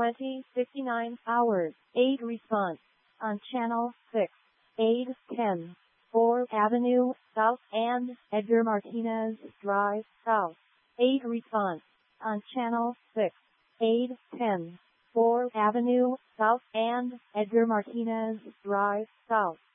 20:59 hours. Aid response on Channel 6. Aid 10. 4th Avenue South and Edgar Martinez Drive South. Aid response on Channel 6. Aid 10. 4th Avenue South and Edgar Martinez Drive South.